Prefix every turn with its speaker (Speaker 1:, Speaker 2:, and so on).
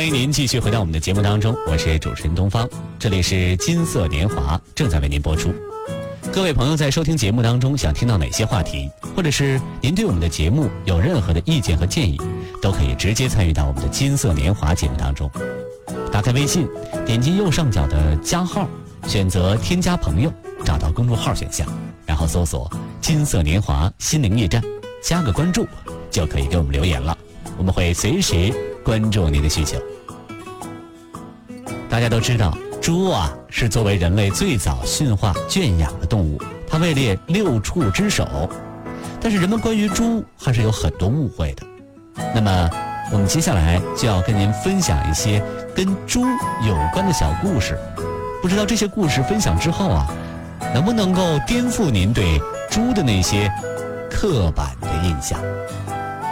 Speaker 1: 欢迎您继续回到我们的节目当中，我是主持人东方，这里是金色年华正在为您播出。各位朋友在收听节目当中想听到哪些话题，或者是您对我们的节目有任何的意见和建议，都可以直接参与到我们的金色年华节目当中。打开微信，点击右上角的加号，选择添加朋友，找到公众号选项，然后搜索金色年华心灵驿站，加个关注，就可以给我们留言了，我们会随时关注您的需求。大家都知道，猪是作为人类最早驯化圈养的动物，它位列6畜之首。但是人们关于猪还是有很多误会的。那么我们接下来就要跟您分享一些跟猪有关的小故事。不知道这些故事分享之后能不能够颠覆您对猪的那些刻板的印象。